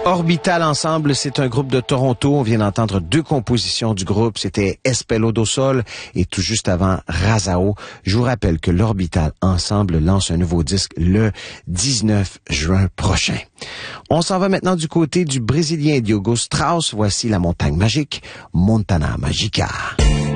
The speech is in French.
Orbital Ensemble, c'est un groupe de Toronto. On vient d'entendre deux compositions du groupe. C'était Espello do Sol et tout juste avant Razao. Je vous rappelle que l'Orbital Ensemble lance un nouveau disque le 19 juin prochain. On s'en va maintenant du côté du Brésilien Diogo Strauss. Voici la montagne magique, Montana Magica.